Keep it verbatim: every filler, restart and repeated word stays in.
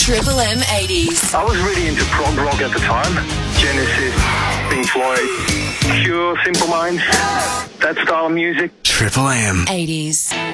Triple M eighties. I was really into prog rock at the time. Genesis, Pink Floyd, Cure, Simple Minds, that style of music. Triple M eighties.